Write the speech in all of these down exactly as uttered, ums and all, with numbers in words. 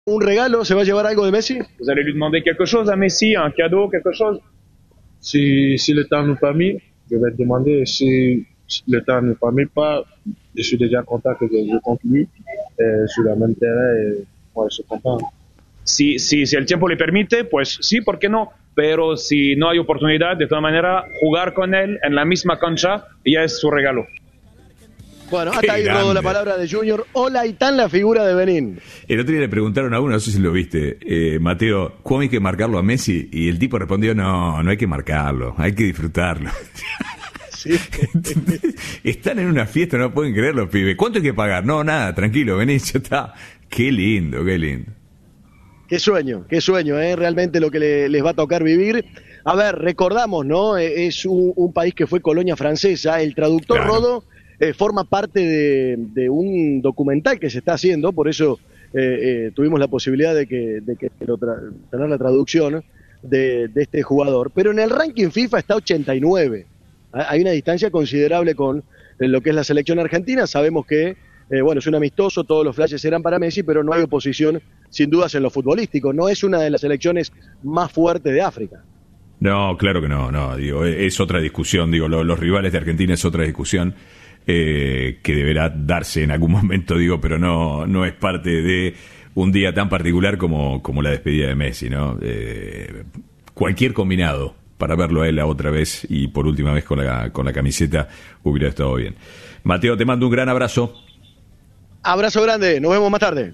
¿Un regalo? ¿Se va a llevar algo de Messi? Vous allez lui demander quelque chose à Messi, un cadeau, quelque chose? Si, si le temps nous permet, je vais demander. Si, si le temps ne nous permet pas, je suis déjà content que je, je continue euh, sur le même terrain et moi je suis content. Si, si, si el tiempo le permite, pues sí, ¿por qué no? Pero si no hay oportunidad, de todas maneras, jugar con él en la misma cancha ya es su regalo. Bueno, hasta ahí rodó la palabra de Junior. Olaitán, la figura de Benín. El otro día le preguntaron a uno, no sé si lo viste, eh, Mateo, ¿cómo hay que marcarlo a Messi? Y el tipo respondió, no, no hay que marcarlo, hay que disfrutarlo. Sí. Están en una fiesta, no pueden creer los pibes. ¿Cuánto hay que pagar? No, nada, tranquilo, vení, ya está. Qué lindo, qué lindo. Qué sueño, qué sueño, ¿eh? Realmente lo que le, les va a tocar vivir. A ver, recordamos, ¿no? Es un, un país que fue colonia francesa. El traductor claro. Rodo eh, forma parte de, de un documental que se está haciendo, por eso eh, eh, tuvimos la posibilidad de que, de que lo tra- tener la traducción de, de este jugador. Pero en el ranking FIFA está ochenta y nueve. Hay una distancia considerable con lo que es la selección argentina. Sabemos que, eh, bueno, es un amistoso, todos los flashes eran para Messi, pero no hay oposición, sin dudas, en lo futbolístico. No es una de las selecciones más fuertes de África. No, claro que no, no, digo, es otra discusión, digo, lo, los rivales de Argentina es otra discusión eh, que deberá darse en algún momento, digo, pero no, no es parte de un día tan particular como, como la despedida de Messi, ¿no? Eh, cualquier combinado para verlo a él la otra vez y por última vez con la, con la camiseta hubiera estado bien. Mateo, te mando un gran abrazo. Abrazo grande, nos vemos más tarde.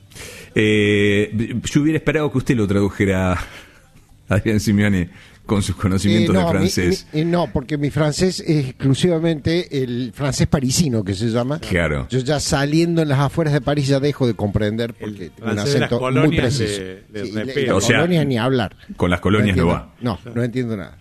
Eh, yo hubiera esperado que usted lo tradujera a Adrián Simeone con sus conocimientos eh, no, de francés. Mi, mi, no, porque mi francés es exclusivamente el francés parisino, que se llama. Claro. Yo ya saliendo en las afueras de París ya dejo de comprender porque tengo un acento muy preciso. De, de sí, le, las o sea, colonias ni hablar. Con las colonias no, no va. No, claro. no entiendo nada.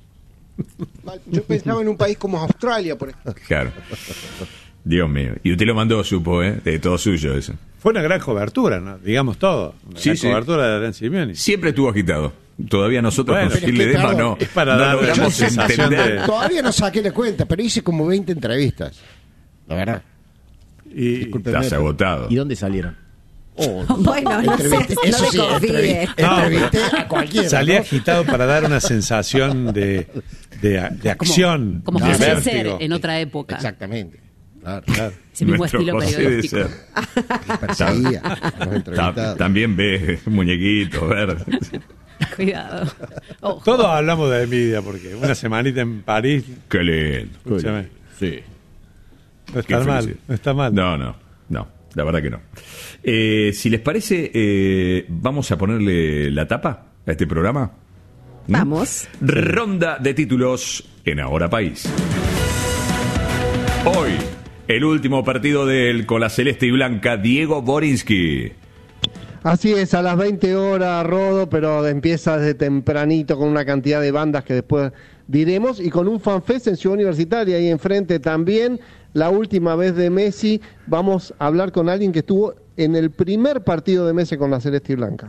Yo pensaba en un país como Australia, por ejemplo. Claro. Dios mío. Y usted lo mandó, supo, ¿eh? De todo suyo eso. Fue una gran cobertura, ¿no? Digamos todo. Una sí, gran sí. cobertura de Adrián Simeone. Siempre estuvo agitado. Todavía nosotros bueno, con Gil Ledesma no, es para no dar logramos entender. De... Todavía no saqué la cuenta, pero hice como veinte entrevistas. La verdad. Y estás agotado. ¿Y dónde salieron? Oh, bueno, no sé, eso no sí, confíe. Entrevisté a cualquiera. Salí ¿no? agitado para dar una sensación de, de, de acción. Como de José vértigo. Ser en otra época. Exactamente. Claro, claro. Ese mismo Nuestro estilo José periodístico. Perseguía a los entrevistados. También ve muñequitos verdes. Cuidado. Ojo. Todos hablamos de envidia porque una semanita en París. Qué lindo. Escúchame. Sí. No está mal. No está mal. No, no, no. La verdad que no. Eh, si les parece, eh, vamos a ponerle la tapa a este programa. ¿Mm? Vamos. Ronda de títulos en Ahora País. Hoy, el último partido del con la celeste y blanca, Diego Borinsky. Así es, a las veinte horas, Rodo, pero empieza desde tempranito con una cantidad de bandas que después diremos y con un fanfest en Ciudad Universitaria ahí enfrente también. La última vez de Messi, vamos a hablar con alguien que estuvo en el primer partido de Messi con la celeste y blanca.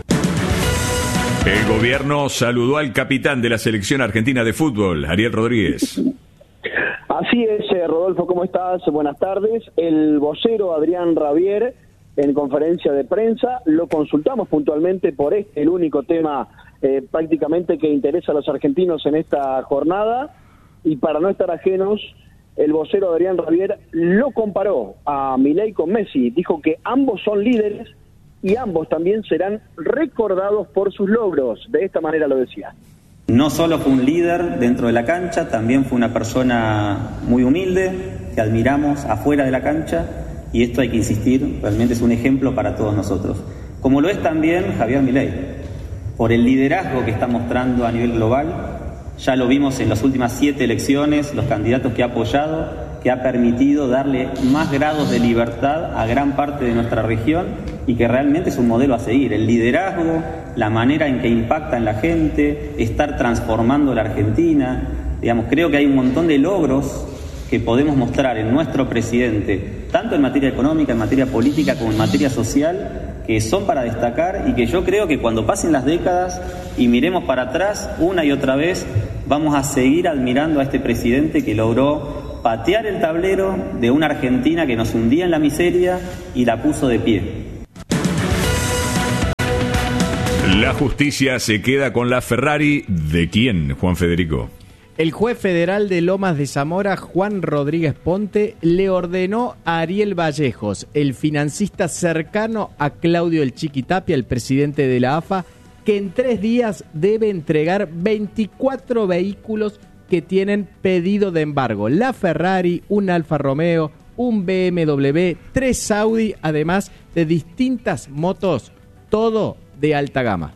El gobierno saludó al capitán de la selección argentina de fútbol, Ariel Rodríguez. Así es, Rodolfo, ¿cómo estás? Buenas tardes. El vocero Adrián Rabier, en conferencia de prensa, lo consultamos puntualmente por este, el único tema eh, prácticamente que interesa a los argentinos en esta jornada, y para no estar ajenos, el vocero Adrián Rabier lo comparó a Milei con Messi, dijo que ambos son líderes y ambos también serán recordados por sus logros, de esta manera lo decía. No solo fue un líder dentro de la cancha, también fue una persona muy humilde, que admiramos afuera de la cancha, y esto hay que insistir, realmente es un ejemplo para todos nosotros. Como lo es también Javier Milei, por el liderazgo que está mostrando a nivel global. Ya lo vimos en las últimas siete elecciones, los candidatos que ha apoyado, que ha permitido darle más grados de libertad a gran parte de nuestra región y que realmente es un modelo a seguir. El liderazgo, la manera en que impacta en la gente, estar transformando la Argentina. Digamos, creo que hay un montón de logros que podemos mostrar en nuestro presidente, tanto en materia económica, en materia política, como en materia social, que son para destacar y que yo creo que cuando pasen las décadas y miremos para atrás una y otra vez, vamos a seguir admirando a este presidente que logró patear el tablero de una Argentina que nos hundía en la miseria y la puso de pie. La justicia se queda con la Ferrari. ¿De quién, Juan Federico? El juez federal de Lomas de Zamora, Juan Rodríguez Ponte, le ordenó a Ariel Vallejos, el financista cercano a Claudio El Chiqui Tapia, el presidente de la A F A, que en tres días debe entregar veinticuatro vehículos que tienen pedido de embargo. La Ferrari, un Alfa Romeo, un B M W, tres Audi, además de distintas motos, todo de alta gama.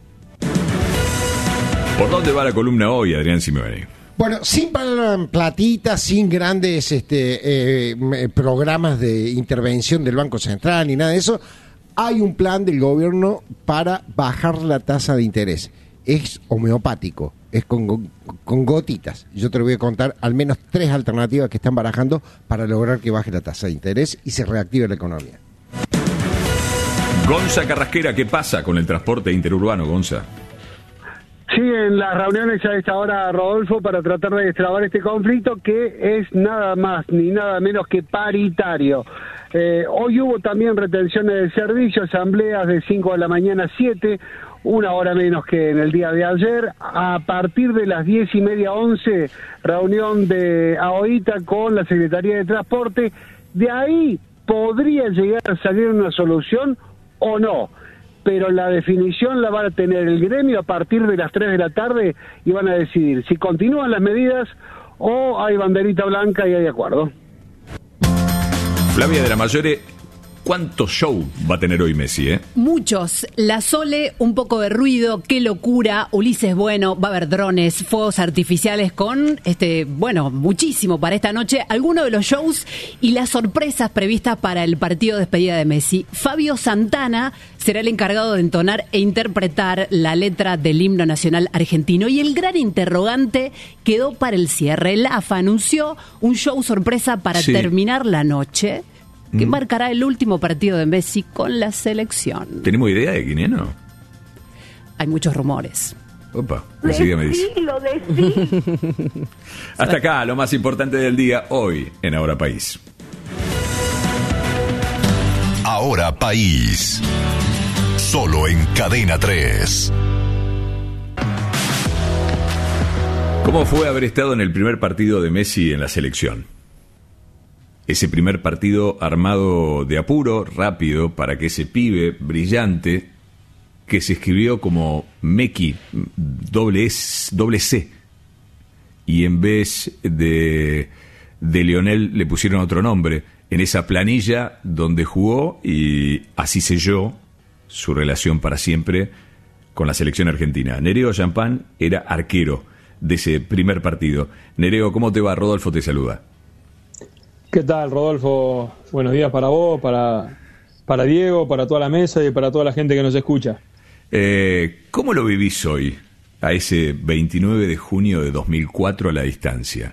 ¿Por dónde va la columna hoy, Adrián Simeone? Bueno, sin platita, sin grandes este, eh, programas de intervención del Banco Central ni nada de eso, hay un plan del gobierno para bajar la tasa de interés. Es homeopático, es con, con gotitas. Yo te lo voy a contar al menos tres alternativas que están barajando para lograr que baje la tasa de interés y se reactive la economía. Gonza Carrasquera, ¿qué pasa con el transporte interurbano, Gonza? Siguen las reuniones a esta hora, Rodolfo, para tratar de destrabar este conflicto que es nada más ni nada menos que paritario. Eh, hoy hubo también retenciones de servicio, asambleas de cinco de la mañana a siete, una hora menos que en el día de ayer. A partir de las diez y media, once, reunión de AOITA con la Secretaría de Transporte. De ahí podría llegar a salir una solución o no. Pero la definición la va a tener el gremio a partir de las tres de la tarde y van a decidir si continúan las medidas o hay banderita blanca y hay acuerdo. Flavia de la Mayore, ¿cuánto show va a tener hoy Messi, eh? Muchos. La Sole, un poco de ruido, qué locura. Ulises Bueno, va a haber drones, fuegos artificiales con, este, bueno, muchísimo para esta noche. Algunos de los shows y las sorpresas previstas para el partido de despedida de Messi. Fabio Santana será el encargado de entonar e interpretar la letra del himno nacional argentino. Y el gran interrogante quedó para el cierre. El A F A anunció un show sorpresa para sí. terminar la noche, que mm. marcará el último partido de Messi con la selección. ¿Tenemos idea de quién es, no? Hay muchos rumores. Opa, enseguida me dice. Decilo, decilo. Hasta acá, lo más importante del día, hoy en Ahora País. Ahora País. Solo en Cadena tres. ¿Cómo fue haber estado en el primer partido de Messi en la selección? Ese primer partido armado de apuro, rápido, para que ese pibe brillante, que se escribió como Meki, doble, S, doble C, y en vez de, de Lionel le pusieron otro nombre, en esa planilla donde jugó y así selló su relación para siempre con la selección argentina. Nereo Champán era arquero de ese primer partido. Nereo, ¿cómo te va? Rodolfo te saluda. ¿Qué tal, Rodolfo? Buenos días para vos, para, para Diego, para toda la mesa y para toda la gente que nos escucha. Eh, ¿Cómo lo vivís hoy, a ese veintinueve de junio de dos mil cuatro a la distancia?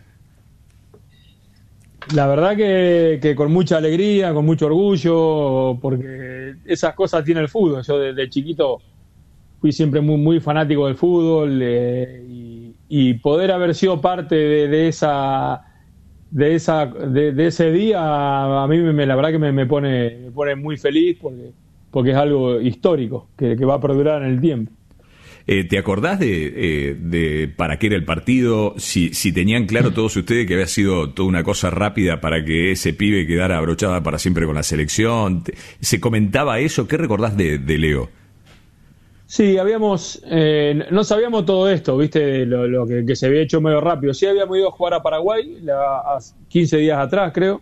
La verdad que, que con mucha alegría, con mucho orgullo, porque esas cosas tiene el fútbol. Yo desde chiquito fui siempre muy, muy fanático del fútbol eh, y, y poder haber sido parte de, de esa... de esa de, de ese día a mí me, la verdad que me, me pone me pone muy feliz porque porque es algo histórico que, que va a perdurar en el tiempo. Eh, ¿Te acordás de, eh, de para qué era el partido? Si, si tenían claro todos ustedes que había sido toda una cosa rápida para que ese pibe quedara abrochada para siempre con la selección. ¿Se comentaba eso? ¿Qué recordás de, de Leo? Sí, habíamos, eh, no sabíamos todo esto, viste, lo, lo que, que se había hecho medio rápido. Sí, habíamos ido a jugar a Paraguay la, a quince días atrás, creo,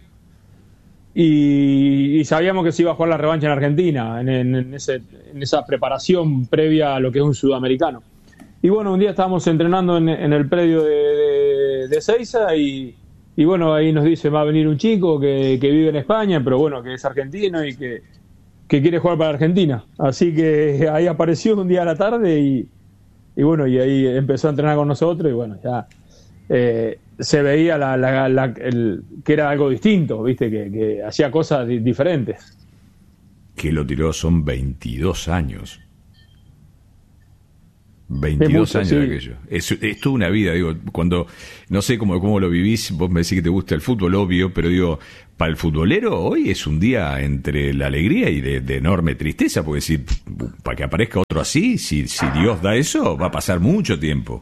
y, y sabíamos que se iba a jugar la revancha en Argentina, en, en, en, ese, en esa preparación previa a lo que es un sudamericano. Y bueno, un día estábamos entrenando en, en el predio de, de, de Ezeiza y, y bueno, ahí nos dice, va a venir un chico que, que vive en España, pero bueno, que es argentino y que... que quiere jugar para Argentina, así que ahí apareció un día a la tarde y, y bueno, y ahí empezó a entrenar con nosotros y bueno, ya eh, se veía la, la, la, el, que era algo distinto, viste, que, que hacía cosas di- diferentes. Que lo tiró, son veintidós años. veintidós mucho, años sí. de aquello. Es, es toda una vida, digo, cuando, no sé cómo, cómo lo vivís, vos me decís que te gusta el fútbol, obvio, pero digo, para el futbolero hoy es un día entre la alegría y de, de enorme tristeza, porque si, para que aparezca otro así, si, si Dios da eso, va a pasar mucho tiempo.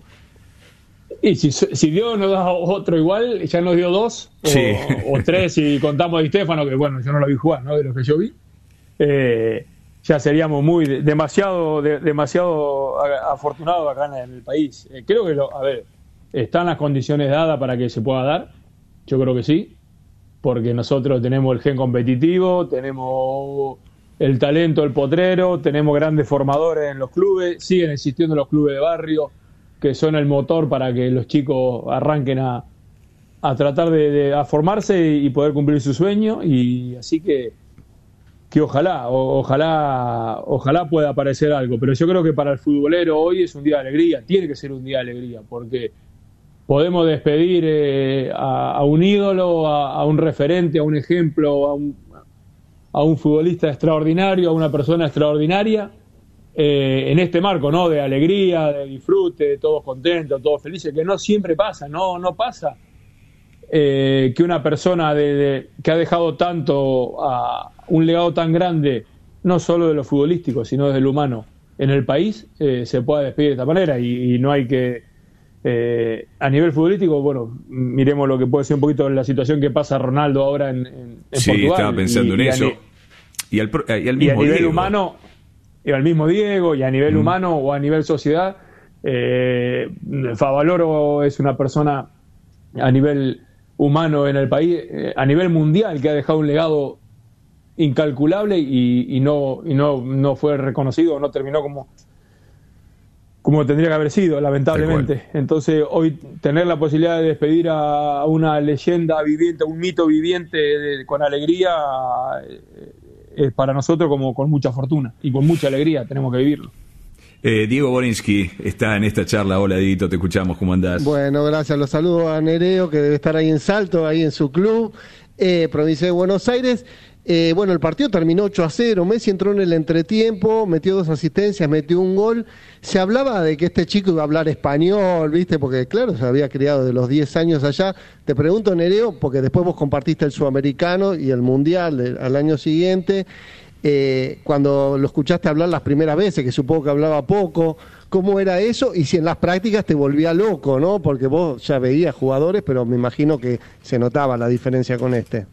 Y si, si Dios nos da otro igual, ya nos dio dos, o, Sí. o tres, si contamos a Di Stéfano, que bueno, yo no lo vi jugar, ¿no? De lo que yo vi, eh, ya seríamos muy, demasiado de, demasiado afortunados acá en el país. Eh, creo que, lo, a ver, están las condiciones dadas para que se pueda dar, yo creo que sí, porque nosotros tenemos el gen competitivo, tenemos el talento, el potrero, tenemos grandes formadores en los clubes, siguen existiendo los clubes de barrio, que son el motor para que los chicos arranquen a, a tratar de, de a formarse y poder cumplir su sueño, y así que que ojalá, o, ojalá, ojalá pueda aparecer algo, pero yo creo que para el futbolero hoy es un día de alegría, tiene que ser un día de alegría, porque podemos despedir eh, a, a un ídolo, a, a un referente, a un ejemplo, a un, a un futbolista extraordinario, a una persona extraordinaria, eh, en este marco, ¿no? De alegría, de disfrute, de todos contentos, todos felices, que no siempre pasa, no, no pasa eh, que una persona de, de, que ha dejado tanto, a un legado tan grande, no solo de lo futbolístico, sino desde lo humano, en el país, eh, se pueda despedir de esta manera, y, y no hay que, eh, a nivel futbolístico, bueno, miremos lo que puede ser un poquito la situación que pasa Ronaldo ahora en, en, en sí, Portugal. Estaba pensando y, en y eso. A, y, al, y al y mismo a nivel Diego. humano, y al mismo Diego, y a nivel Mm. humano o a nivel sociedad, eh, Favaloro es una persona a nivel humano en el país, eh, a nivel mundial, que ha dejado un legado incalculable y, y no y no no fue reconocido, no terminó como como tendría que haber sido, lamentablemente. Entonces hoy tener la posibilidad de despedir a una leyenda viviente, un mito viviente de, con alegría, eh, es para nosotros como con mucha fortuna y con mucha alegría, tenemos que vivirlo. Eh, Diego Borinsky está en esta charla. Hola, Dieguito, te escuchamos, ¿cómo andás? Bueno, gracias. Los saludo a Nereo, que debe estar ahí en Salto, ahí en su club, eh, provincia de Buenos Aires. Eh, bueno, el partido terminó ocho a cero. Messi entró en el entretiempo, metió dos asistencias, metió un gol. Se hablaba de que este chico iba a hablar español, ¿viste? Porque, claro, se había criado de los diez años allá. Te pregunto, Nereo, porque después vos compartiste el Sudamericano y el Mundial el, al año siguiente. Eh, cuando lo escuchaste hablar las primeras veces, que supongo que hablaba poco, ¿cómo era eso? Y si en las prácticas te volvía loco, ¿no? Porque vos ya veías jugadores, pero me imagino que se notaba la diferencia con este.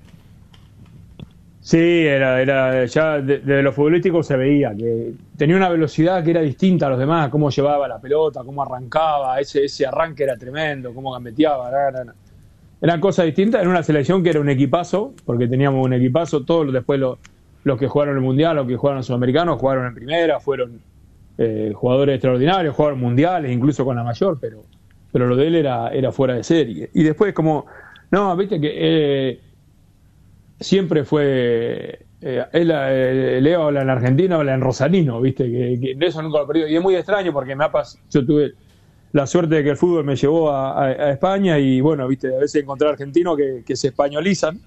Sí, era, era ya de, de lo futbolístico se veía que tenía una velocidad que era distinta a los demás, cómo llevaba la pelota, cómo arrancaba, ese ese arranque era tremendo, cómo gambeteaba, era, era, eran cosas distintas. En una selección que era un equipazo, porque teníamos un equipazo, todos después los, los que jugaron el Mundial, los que jugaron el Sudamericano, jugaron en primera, fueron eh, jugadores extraordinarios, jugaron mundiales, incluso con la mayor, pero pero lo de él era, era fuera de serie. Y después como, no, viste que... Eh, siempre fue eh, él, eh, Leo habla en argentino, habla en rosarino, viste que, que eso nunca lo he perdido, y es muy extraño porque me ha pas, yo tuve la suerte de que el fútbol me llevó a, a, a España, y bueno, viste, a veces encontré argentinos que, que se españolizan,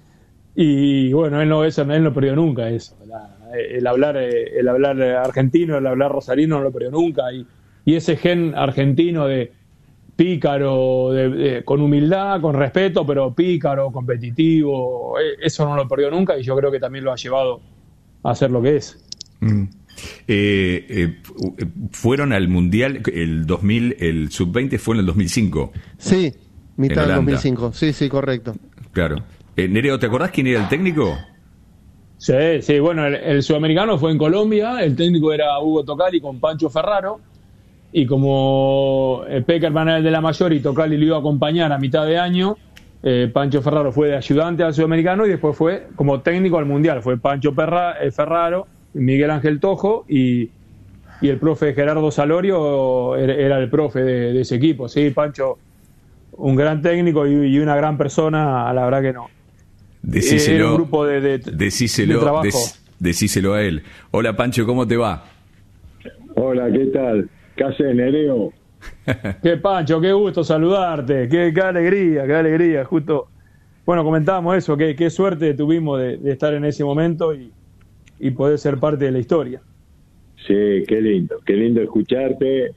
y bueno, él no eso, él no perdió nunca eso, la, el hablar el hablar argentino, el hablar rosarino no lo perdió nunca, y, y ese gen argentino de pícaro, de, de, con humildad, con respeto, pero pícaro, competitivo, eso no lo perdió nunca, y yo creo que también lo ha llevado a ser lo que es. Mm. Eh, eh, fueron al Mundial el dos mil, el sub veinte fue en el dos mil cinco. Sí, mitad del dos mil cinco, sí, sí, correcto. Claro. Eh, Nereo, ¿te acordás quién era el técnico? Sí, sí, bueno, el, el sudamericano fue en Colombia, el técnico era Hugo Tocali con Pancho Ferraro, y como eh, Peckerman era el de la mayor y Tocali lo iba a acompañar a mitad de año, eh, Pancho Ferraro fue de ayudante al sudamericano y después fue como técnico al mundial. Fue Pancho Perra, eh, Ferraro, Miguel Ángel Tojo y, y el profe Gerardo Salorio era, era el profe de, de ese equipo. Sí, Pancho, un gran técnico y, y una gran persona, la verdad que no. Decíselo, era un grupo de, de, decíselo, de trabajo. Des, decíselo a él. Hola Pancho, ¿cómo te va? Hola, ¿qué tal? ¿Qué haces, Nereo? Qué Pancho, qué gusto saludarte, qué, qué alegría, qué alegría. Justo, bueno, comentábamos eso, qué, qué suerte tuvimos de, de estar en ese momento y, y poder ser parte de la historia. Sí, qué lindo, qué lindo escucharte.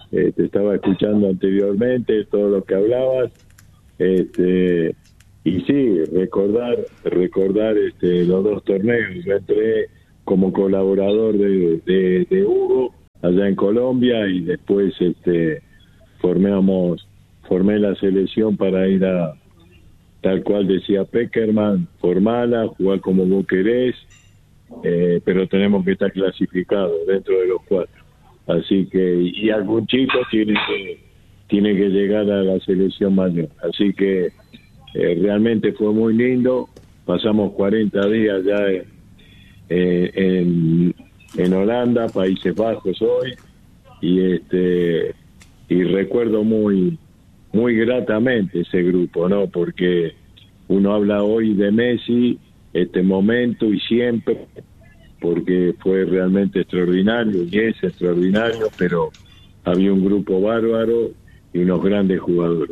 eh, te estaba escuchando anteriormente, todo lo que hablabas, este, y sí, recordar, recordar este, los dos torneos. Yo entré como colaborador de, de, de Hugo allá en Colombia y después este, formamos, formé la selección para ir a, tal cual decía Peckerman, formala, jugar como vos querés, eh, pero tenemos que estar clasificados dentro de los cuatro. Así que, y algún chico tiene que, tiene que llegar a la selección mayor. Así que eh, realmente fue muy lindo. Pasamos cuarenta días ya en, en, en Holanda, Países Bajos hoy, y este y recuerdo muy muy gratamente ese grupo, ¿no? Porque uno habla hoy de Messi, este momento y siempre, porque fue realmente extraordinario y es extraordinario, pero había un grupo bárbaro y unos grandes jugadores.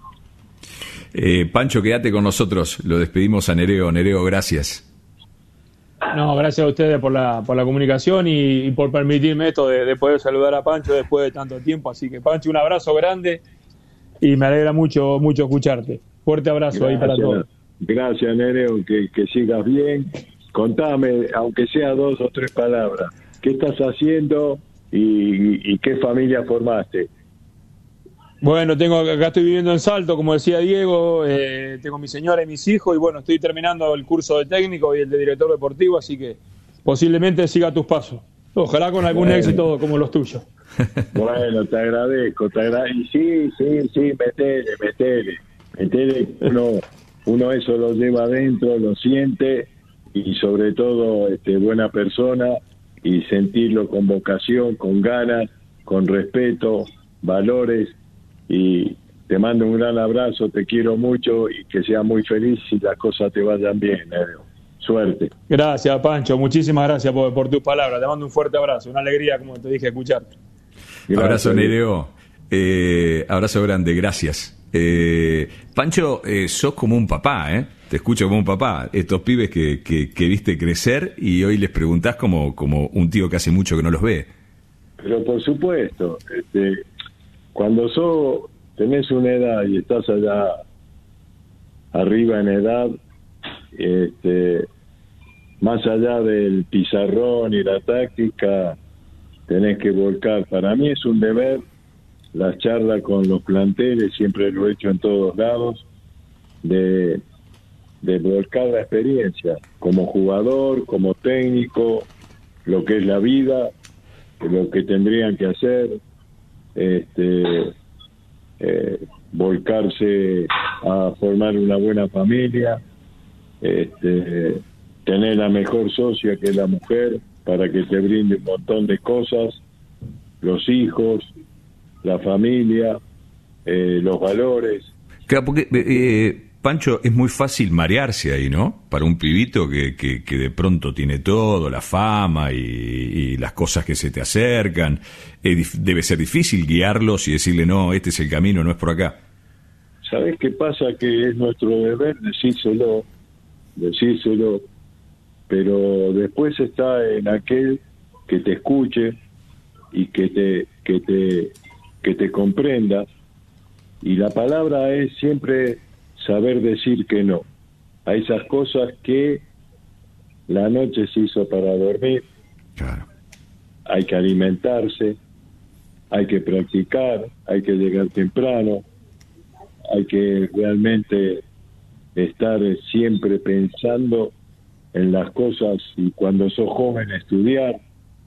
Eh, Pancho, quédate con nosotros, lo despedimos a Nereo. Nereo, gracias. No, gracias a ustedes por la por la comunicación y, y por permitirme esto de, de poder saludar a Pancho después de tanto tiempo. Así que, Pancho, un abrazo grande y me alegra mucho mucho escucharte. Fuerte abrazo. Gracias, ahí para todos. Gracias, Nereo, que, que sigas bien. Contame, aunque sea dos o tres palabras, ¿qué estás haciendo y, y, y qué familia formaste? Bueno, tengo acá estoy viviendo en Salto, como decía Diego, eh, tengo mi señora y mis hijos y bueno, estoy terminando el curso de técnico y el de director deportivo, así que posiblemente siga tus pasos. Ojalá con algún bueno. éxito como los tuyos. Bueno, te agradezco, te agradezco. Y sí, sí, sí, metele, metele. Metele, uno, uno eso lo lleva adentro, lo siente y sobre todo este, buena persona y sentirlo con vocación, con ganas, con respeto, valores. Y te mando un gran abrazo, te quiero mucho y que seas muy feliz y las cosas te vayan bien, Nereo. Suerte. Gracias, Pancho, muchísimas gracias por, por tus palabras, te mando un fuerte abrazo, una alegría, como te dije, escucharte. Gracias, abrazo, Nereo. Eh, abrazo grande, gracias. Eh, Pancho, eh, sos como un papá, ¿eh? Te escucho como un papá. Estos pibes que, que, que viste crecer y hoy les preguntás como, como un tío que hace mucho que no los ve. Pero por supuesto, este... cuando sos, tenés una edad y estás allá arriba en edad, este, más allá del pizarrón y la táctica, tenés que volcar. Para mí es un deber las charlas con los planteles, siempre lo he hecho en todos lados, de, de volcar la experiencia, como jugador, como técnico, lo que es la vida, lo que tendrían que hacer, este eh, volcarse a formar una buena familia, este tener la mejor socia que es la mujer para que te brinde un montón de cosas, los hijos, la familia, eh, los valores. Claro, porque eh, Pancho, es muy fácil marearse ahí, ¿no? Para un pibito que, que, que de pronto tiene todo, la fama y, y las cosas que se te acercan. Eh, debe ser difícil guiarlos y decirle, no, este es el camino, no es por acá. ¿Sabés qué pasa? Que es nuestro deber decírselo, decírselo, pero después está en aquel que te escuche y que te, que te, que te comprenda. Y la palabra es siempre saber decir que no a esas cosas que la noche se hizo para dormir. Claro. Hay que alimentarse, hay que practicar, hay que llegar temprano, hay que realmente estar siempre pensando en las cosas y cuando sos joven estudiar.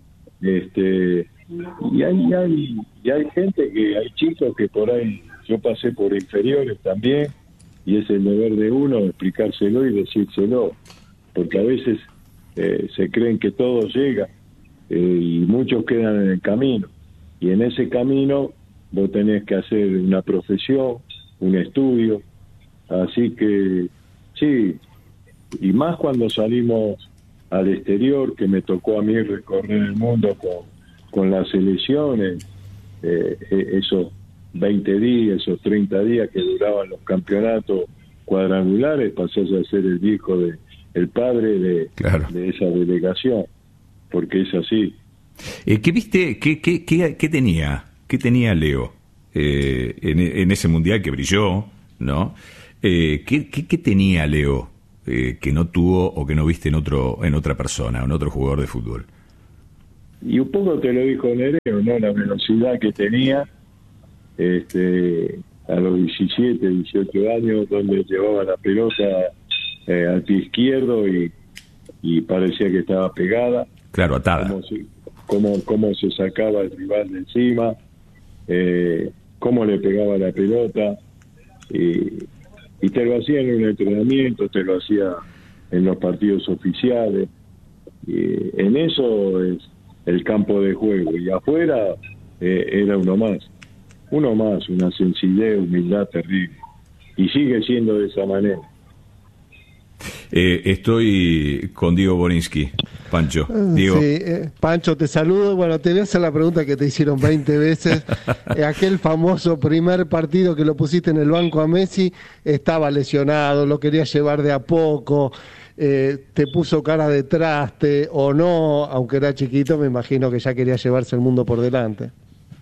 Este, y hay, hay, y hay gente que, hay chicos que por ahí, yo pasé por inferiores también, y es el deber de uno explicárselo y decírselo, porque a veces eh, se creen que todo llega eh, y muchos quedan en el camino, y en ese camino vos tenés que hacer una profesión, un estudio, así que sí, y más cuando salimos al exterior, que me tocó a mí recorrer el mundo con, con las selecciones, eh, esos veinte días, esos treinta días que duraban los campeonatos cuadrangulares, pasás a ser el hijo de el padre de, claro. de esa delegación, porque es así. Eh, ¿Qué viste? ¿Qué, qué, qué, qué tenía? ¿qué tenía Leo eh, en, en ese mundial que brilló, ¿no? Eh, ¿qué, qué, ¿Qué tenía Leo eh, que no tuvo o que no viste en otro en otra persona, en otro jugador de fútbol? Y un poco te lo dijo Nereo, ¿no? La velocidad que tenía este, a los diecisiete, dieciocho años, donde llevaba la pelota eh, al pie izquierdo y, y parecía que estaba pegada. Claro, atada. Cómo se, cómo, cómo se sacaba el rival de encima, eh, cómo le pegaba la pelota. Y, y te lo hacía en un entrenamiento, te lo hacía en los partidos oficiales. Y en eso es el campo de juego, y afuera eh, era uno más, uno más, una sencillez, humildad terrible, y sigue siendo de esa manera. Eh, estoy con Diego Borinsky, Pancho. Diego. Sí, eh, Pancho, te saludo. Bueno, te voy a hacer la pregunta que te hicieron veinte veces. Eh, aquel famoso primer partido que lo pusiste en el banco a Messi, estaba lesionado, lo quería llevar de a poco. Eh, te puso cara de traste o no, aunque era chiquito, me imagino que ya quería llevarse el mundo por delante.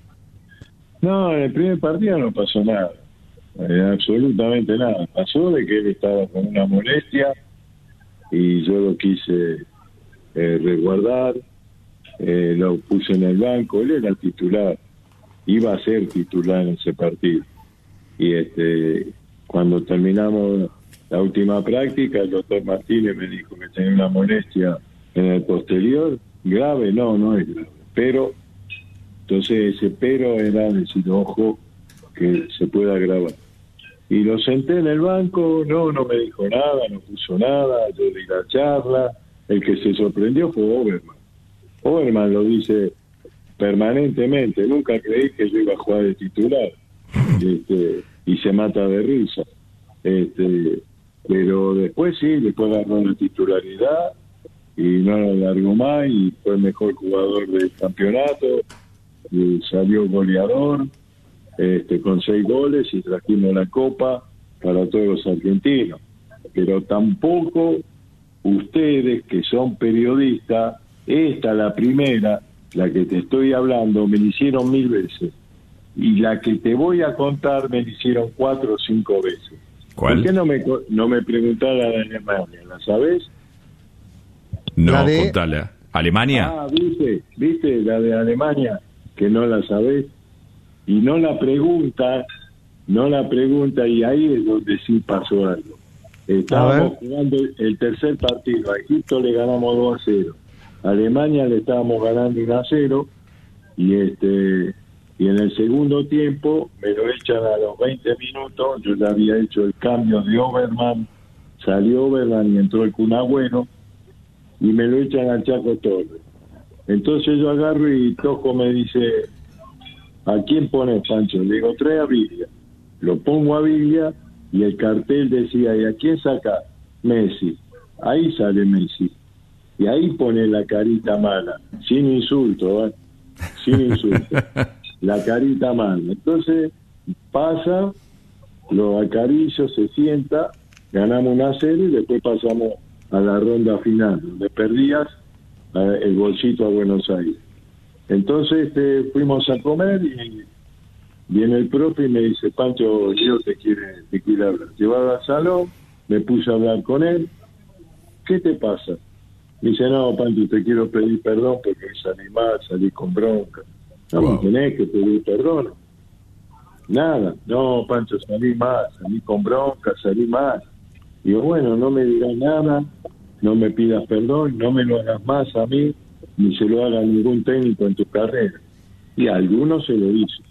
No, en el primer partido no pasó nada, eh, absolutamente nada. Pasó de que él estaba con una molestia y yo lo quise eh, resguardar, eh, lo puse en el banco, él era el titular, iba a ser titular en ese partido. Y este cuando terminamos la última práctica, el doctor Martínez me dijo que tenía una molestia en el posterior, grave, no, no es grave, pero, entonces ese pero era decir, ojo, que se pueda agravar. Y lo senté en el banco, no, no me dijo nada, no puso nada, yo di la charla, el que se sorprendió fue Oberman. Oberman lo dice permanentemente, nunca creí que yo iba a jugar de titular, este, y se mata de risa. Este, pero después sí, después agarró la titularidad y no lo largó más y fue el mejor jugador del campeonato, y salió goleador este, con seis goles y trajimos la copa para todos los argentinos. Pero tampoco ustedes que son periodistas, esta la primera, la que te estoy hablando, me la hicieron mil veces, y la que te voy a contar me la hicieron cuatro o cinco veces. ¿Cuál? ¿Por qué no me, no me preguntás la de Alemania? ¿La sabés? No, La de- contala. ¿Alemania? Ah, ¿viste? ¿Viste? La de Alemania, que no la sabés. Y no la pregunta, no la pregunta, y ahí es donde sí pasó algo. Estábamos jugando el tercer partido. A Egipto le ganamos dos a cero. A Alemania le estábamos ganando uno a cero. Y este... y en el segundo tiempo me lo echan a los veinte minutos, yo ya había hecho el cambio de Oberman, salió Oberman y entró el Kun Agüero, y me lo echan al Chaco Torres. Entonces yo agarro y Tojo me dice, ¿a quién pones, Pancho? Le digo, trae a Biglia. Lo pongo a Biglia y el cartel decía, ¿y a quién saca? Messi. Ahí sale Messi. Y ahí pone la carita mala, sin insulto, ¿eh? Sin insulto. La carita mala. Entonces pasa, lo acaricio, se sienta, ganamos una serie y después pasamos a la ronda final, donde perdías eh, el bolsito a Buenos Aires. Entonces este, fuimos a comer y viene el profe y me dice, Pancho, yo te quiere, te quiere hablar. Llevado al salón, me puse a hablar con él. ¿Qué te pasa? Me dice, no, Pancho, te quiero pedir perdón porque hoy salí mal, salí con bronca. No, wow. Tenés que pedir perdón. Nada, no, Pancho, salí mal, salí con bronca, salí mal. Digo, bueno, no me digas nada, no me pidas perdón, no me lo hagas más a mí, ni se lo haga ningún técnico en tu carrera. Y a algunos se lo hizo.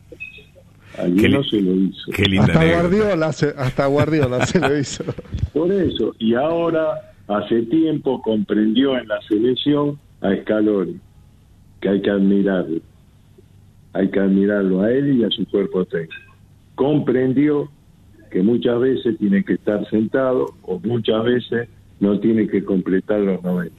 A algunos se lo hizo. Qué linda hasta anécdota. Guardiola, se, hasta Guardiola se lo hizo. Por eso, y ahora, hace tiempo, comprendió en la selección a Scaloni, que hay que admirarlo. Hay que admirarlo a él y a su cuerpo técnico. Comprendió que muchas veces tiene que estar sentado o muchas veces no tiene que completar los noventa.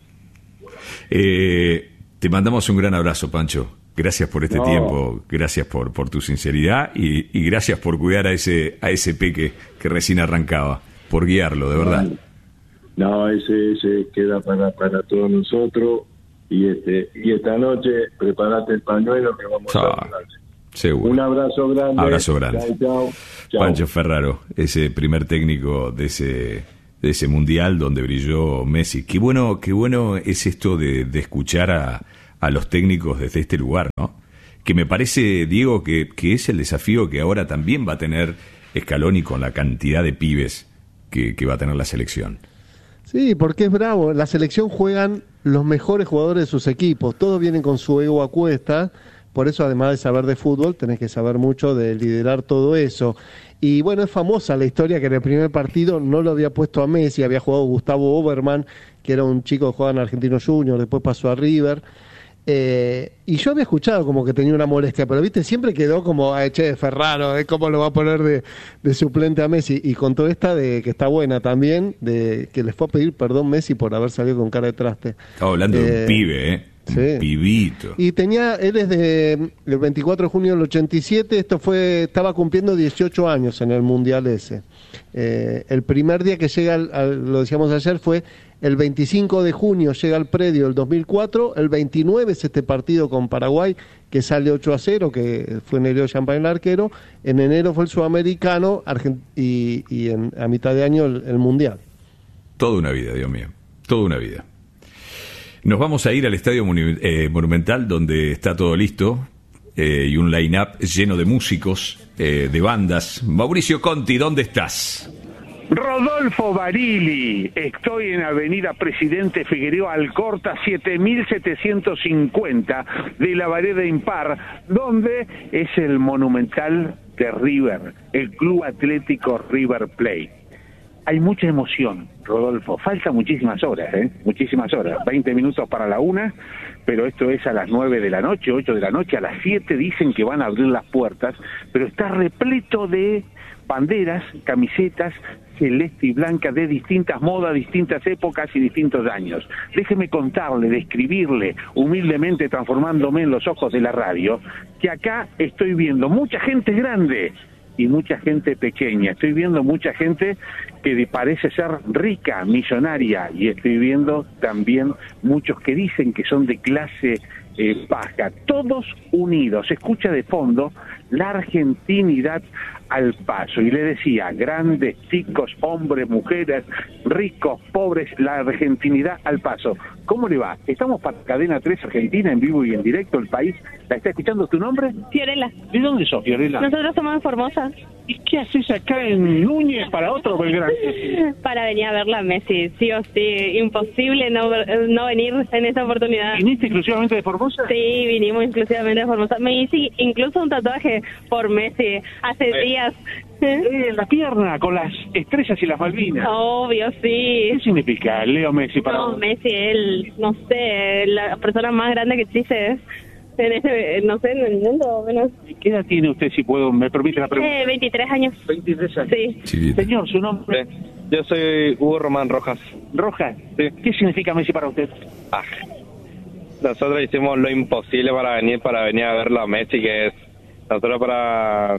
Eh, te mandamos un gran abrazo, Pancho. Gracias por este No. tiempo, gracias por, por tu sinceridad y, y gracias por cuidar a ese a ese peque que recién arrancaba, por guiarlo, de verdad. No, ese, ese queda para, para todos nosotros. y este y esta noche preparate el pañuelo que vamos ah, a hablar. Seguro. Un abrazo grande. Abrazo grande. Chao, chao. Chao. Pancho Ferraro, ese primer técnico de ese de ese mundial donde brilló Messi. Qué bueno, qué bueno es esto de, de escuchar a, a los técnicos desde este lugar, ¿no? Que me parece, Diego, que, que es el desafío que ahora también va a tener Scaloni con la cantidad de pibes que, que va a tener la selección. Sí, porque es bravo. En la selección juegan los mejores jugadores de sus equipos. Todos vienen con su ego a cuesta. Por eso, además de saber de fútbol, tenés que saber mucho de liderar todo eso. Y bueno, es famosa la historia que en el primer partido no lo había puesto a Messi, había jugado Gustavo Oberman, que era un chico que jugaba en Argentino Junior, después pasó a River. Eh, y yo había escuchado como que tenía una molestia, pero viste, siempre quedó como, ay, che, Ferraro, ¿eh? ¿Cómo lo va a poner de, de suplente a Messi? Y con toda esta de que está buena también, de que les fue a pedir perdón Messi por haber salido con cara de traste. Estaba hablando eh, de un pibe, ¿eh? Sí. Un pibito. Y tenía, él es de el veinticuatro de junio del ochenta y siete, esto fue, estaba cumpliendo dieciocho años en el Mundial ese. Eh, el primer día que llega, al, al, lo decíamos ayer, fue el veinticinco de junio, llega al predio el dos mil cuatro, el veintinueve es este partido con Paraguay, que sale ocho a cero, que fue Nereo Champagne el arquero, en enero fue el sudamericano Argent- y, y en, a mitad de año el, el Mundial. Toda una vida, Dios mío, toda una vida. Nos vamos a ir al Estadio Monu- eh, Monumental, donde está todo listo, eh, y un line-up lleno de músicos, eh, de bandas. Mauricio Conti, ¿dónde estás? Rodolfo Barili, estoy en Avenida Presidente Figueroa Alcorta siete mil setecientos cincuenta de la Vereda Impar, donde es el Monumental de River, el Club Atlético River Plate. Hay mucha emoción, Rodolfo, falta muchísimas horas, ¿eh? Muchísimas horas, veinte minutos para la una, pero esto es a las nueve de la noche, ocho de la noche, a las siete dicen que van a abrir las puertas, pero está repleto de banderas, camisetas celeste y blanca de distintas modas, distintas épocas y distintos años. Déjeme contarle, describirle, humildemente transformándome en los ojos de la radio, que acá estoy viendo mucha gente grande y mucha gente pequeña. Estoy viendo mucha gente que parece ser rica, millonaria, y estoy viendo también muchos que dicen que son de clase eh, baja. Todos unidos. Se escucha de fondo la argentinidad al paso. Y le decía, grandes, chicos, hombres, mujeres, ricos, pobres, la argentinidad al paso. ¿Cómo le va? Estamos para Cadena tres Argentina, en vivo y en directo, el país. ¿La está escuchando? ¿Tu nombre? Fiorella. ¿De dónde sos, Fiorella? Nosotros somos de Formosa. ¿Y qué haces acá en Núñez para otro Belgrano? Para venir a verla a Messi, sí o sí. Imposible no, no venir en esta oportunidad. ¿Viniste exclusivamente de Formosa? Sí, vinimos exclusivamente de Formosa. Me hice incluso un tatuaje por Messi hace eh. días. Eh, en la pierna, con las estrellas y las Malvinas. Obvio, sí. ¿Qué significa Leo Messi para No, vos? Messi, él, no sé, la persona más grande que existe en este, no sé, en el mundo. Bueno. ¿Qué edad tiene usted, si puedo, me permite la pregunta? Eh, veintitrés años. veintitrés años. Sí. Sí. Señor, su nombre. Yo soy Hugo Román Rojas. Rojas. Sí. ¿Qué significa Messi para usted? Ah. Nosotros hicimos lo imposible para venir, para venir a verlo a Messi, que es nosotros para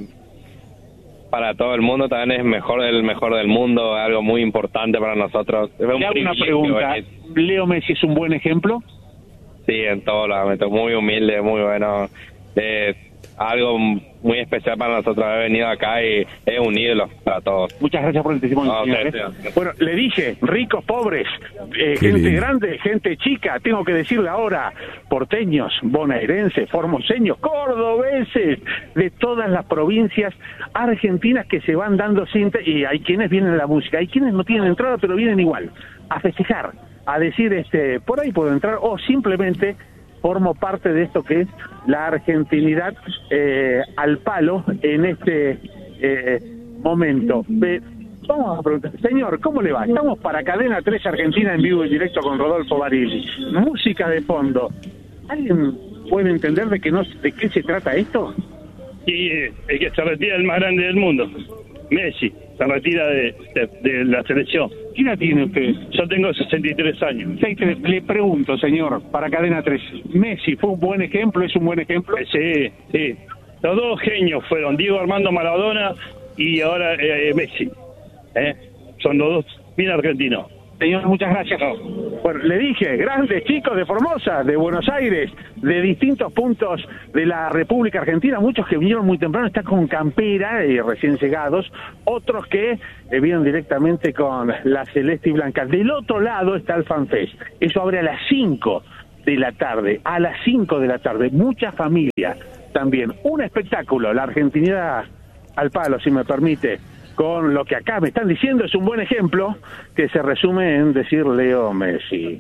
para todo el mundo también es mejor el mejor del mundo, algo muy importante para nosotros. Es un Le hago una privilegio pregunta. venir. ¿Leo Messi es un buen ejemplo? Sí, en todo lo ámbito, muy humilde, muy bueno. Es algo muy especial para nosotros haber venido acá y es un ídolo para todos. Muchas gracias por el testimonio, No, señor, sí, ¿eh? sí. Bueno, le dije, ricos, pobres, eh, Qué gente lindo. grande, gente chica, tengo que decirle ahora, porteños, bonaerenses, formoseños, cordobeses, de todas las provincias argentinas que se van dando cinta, y hay quienes vienen a la música, hay quienes no tienen entrada, pero vienen igual, a festejar, a decir, este, por ahí puedo entrar, o simplemente formo parte de esto que es la argentinidad eh, al palo en este eh, momento. Eh, vamos a preguntar, señor, ¿cómo le va? Estamos para Cadena tres Argentina en vivo y directo con Rodolfo Barili. Música de fondo. ¿Alguien puede entender de, que no, de qué se trata esto? Y el que se retira el más grande del mundo, Messi, se retira de, de, de la selección. ¿Qué edad tiene usted? Yo tengo sesenta y tres años. Le pregunto, señor, para Cadena tres, ¿Messi fue un buen ejemplo? ¿Es un buen ejemplo? Sí, sí. Los dos genios fueron Diego Armando Maradona y ahora eh, Messi. ¿Eh? Son los dos bien argentinos. Señor, muchas gracias. Bueno, le dije, grandes chicos de Formosa, de Buenos Aires, de distintos puntos de la República Argentina, muchos que vinieron muy temprano, están con campera y recién llegados, otros que eh, vienen directamente con la celeste y blanca. Del otro lado está el FanFest, eso abre a las cinco de la tarde, a las cinco de la tarde, mucha familia también, un espectáculo, la argentinidad al palo, si me permite, con lo que acá me están diciendo, es un buen ejemplo que se resume en decir Leo Messi.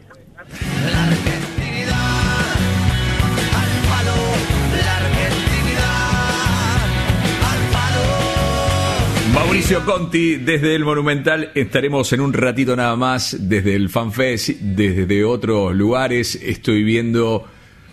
Mauricio Conti, desde el Monumental, estaremos en un ratito nada más, desde el FanFest, desde otros lugares, estoy viendo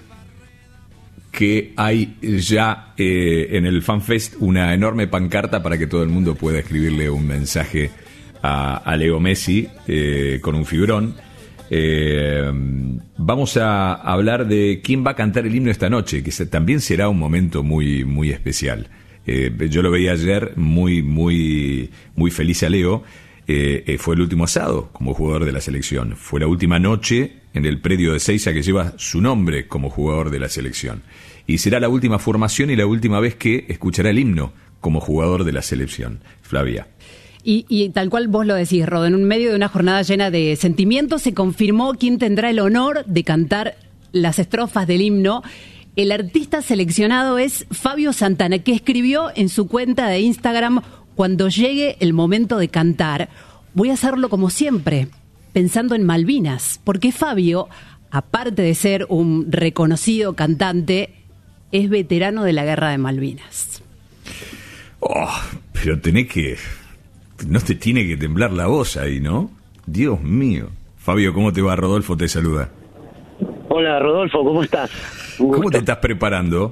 que hay ya eh, en el FanFest una enorme pancarta para que todo el mundo pueda escribirle un mensaje a, a Leo Messi eh, con un fibrón. Eh, vamos a hablar de quién va a cantar el himno esta noche, que se, también será un momento muy, muy especial. Eh, yo lo veía ayer muy, muy, muy feliz a Leo. Eh, eh, fue el último asado como jugador de la selección. Fue la última noche en el predio de Ezeiza que lleva su nombre como jugador de la selección. Y será la última formación y la última vez que escuchará el himno como jugador de la selección. Flavia. Y, y tal cual vos lo decís, Rodo, en un medio de una jornada llena de sentimientos se confirmó quién tendrá el honor de cantar las estrofas del himno. El artista seleccionado es Fabio Santana, que escribió en su cuenta de Instagram: cuando llegue el momento de cantar, voy a hacerlo como siempre, pensando en Malvinas, porque Fabio, aparte de ser un reconocido cantante, es veterano de la Guerra de Malvinas. Oh, pero tenés que... No te tiene que temblar la voz ahí, ¿no? Dios mío. Fabio, ¿cómo te va? Rodolfo te saluda. Hola, Rodolfo, ¿cómo estás? ¿Cómo te estás preparando?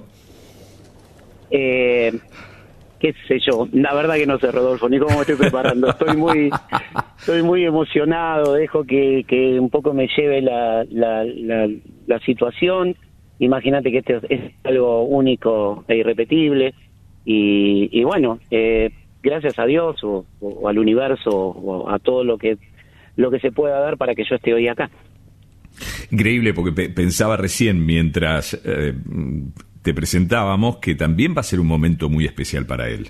Eh, qué sé yo, la verdad que no sé, Rodolfo, ni cómo me estoy preparando. Estoy muy estoy muy emocionado, dejo que, que un poco me lleve la, la, la, la situación. Imagínate que este es algo único e irrepetible. Y, y bueno, eh, gracias a Dios o, o al universo o a todo lo que, lo que se pueda dar para que yo esté hoy acá. Increíble, porque pe- pensaba recién mientras eh, te presentábamos que también va a ser un momento muy especial para él.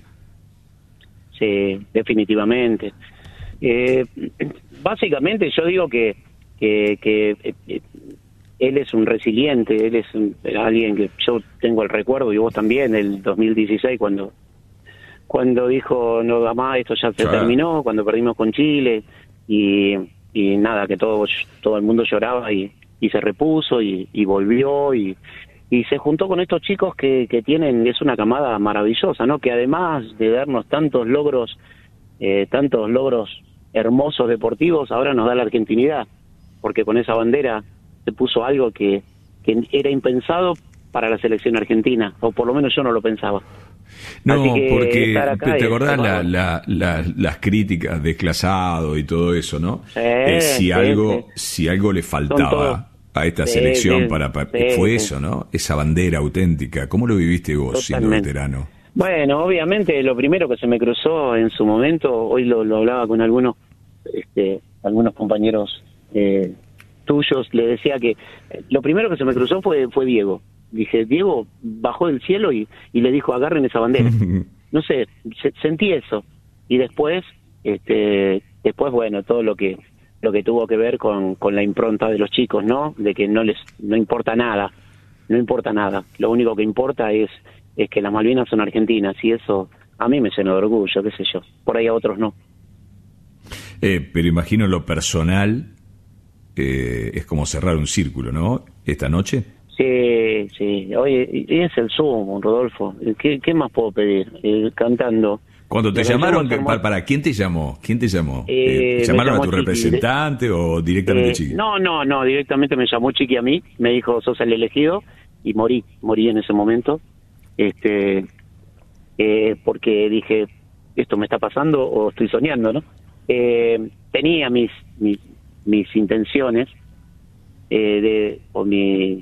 Sí, definitivamente. Eh, básicamente yo digo que, que, que eh, él es un resiliente, él es un, alguien que yo tengo el recuerdo, y vos también, el dos mil dieciséis, cuando cuando dijo no da más, esto ya se Claro. terminó, cuando perdimos con Chile, y, y nada, que todo, todo el mundo lloraba y, y se repuso y, y volvió y, y se juntó con estos chicos que, que tienen, es una camada maravillosa, ¿no? Que además de darnos tantos logros, eh, tantos logros hermosos deportivos, ahora nos da la argentinidad, porque con esa bandera se puso algo que, que era impensado para la selección argentina, o por lo menos yo no lo pensaba. No, Así que porque estar acá te es- acordás la, la, la, las críticas desclasado y todo eso, ¿no? Sí, Eh, si sí, algo sí. si algo le Son faltaba todos. a esta Sí, selección sí, para, para- sí, fue sí. eso, ¿no? Esa bandera auténtica. ¿Cómo lo viviste vos siendo Totalmente. veterano? Bueno, obviamente lo primero que se me cruzó en su momento, hoy lo, lo hablaba con algunos, este, algunos compañeros eh, tuyos, le decía que eh, lo primero que se me cruzó fue fue Diego. Dije, Diego bajó del cielo y, y le dijo, agarren esa bandera. No sé, se- sentí eso. Y después, este, después bueno, todo lo que lo que tuvo que ver con, con la impronta de los chicos, ¿no? De que no les no importa nada, no importa nada. Lo único que importa es es que las Malvinas son argentinas, y eso a mí me llena de orgullo, qué sé yo. Por ahí a otros no. Eh, pero imagino lo personal eh, es como cerrar un círculo, ¿no? Esta noche. Sí, sí. Oye, y es el sumo, Rodolfo. ¿Qué, qué más puedo pedir? Eh, cantando. Cuando te Los llamaron, resumos para, para quién te llamó? ¿Quién te llamó? Eh, Eh, ¿Llamaron me a tu llamó Chiqui. representante o directamente Eh, Chiqui? No, no, no, directamente me llamó Chiqui a mí, me dijo, sos el elegido, y morí, morí en ese momento, este, eh, porque dije, esto me está pasando o estoy soñando, ¿no? Eh, tenía mis, mis, mis intenciones, eh, de, o mi,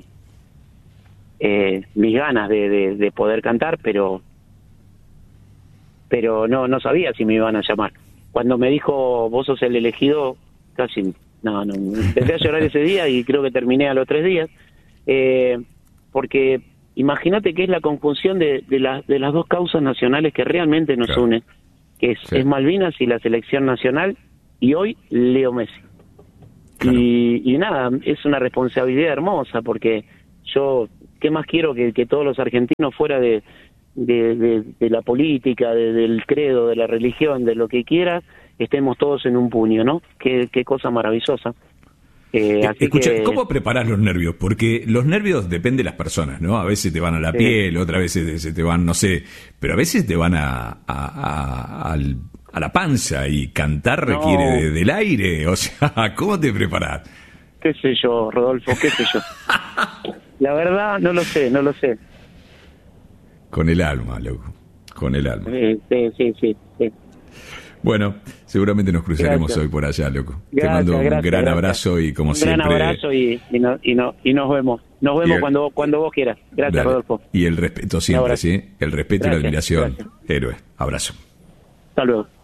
eh, mis ganas de, de, de poder cantar, pero pero no no sabía si me iban a llamar. Cuando me dijo, vos sos el elegido, casi no, no, empecé a llorar ese día y creo que terminé a los tres días, eh, porque imagínate que es la conjunción de, de, la, de las dos causas nacionales que realmente nos claro. unen, que es, sí. es Malvinas y la selección nacional, y hoy Leo Messi. Claro. Y, y nada, es una responsabilidad hermosa, porque yo, ¿qué más quiero que, que todos los argentinos fuera de, de, de, de la política, de, del credo, de la religión, de lo que quieras, estemos todos en un puño, ¿no? Qué, qué cosa maravillosa. Eh, así Escucha, que... ¿cómo preparás los nervios? Porque los nervios depende de las personas, ¿no? A veces te van a la sí. piel, otras veces se te van, no sé, pero a veces te van a, a, a, a, a la panza, y cantar no. requiere de, del aire. O sea, ¿cómo te preparás? Qué sé yo, Rodolfo, qué sé yo. La verdad, no lo sé, no lo sé. Con el alma, loco, con el alma. Sí, sí, sí, sí. sí. Bueno, seguramente nos cruzaremos gracias. hoy por allá, loco. Gracias, Te mando un gracias, gran gracias. abrazo y como un siempre... Un gran abrazo y, y, no, y, no, y nos vemos. Nos vemos el, cuando cuando vos quieras. Gracias, dale. Rodolfo. Y el respeto siempre, ¿sí? El respeto gracias, y la admiración. Gracias. Héroe. Abrazo. Hasta luego.